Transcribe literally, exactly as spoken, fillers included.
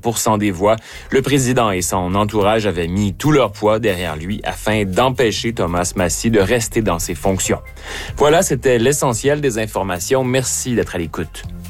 pour cent des voix. Le président et son entourage avaient mis tout leur poids derrière lui afin d'empêcher Thomas Massie de rester dans ses fonctions. Voilà, c'était l'essentiel des informations. Merci d'être à l'écoute.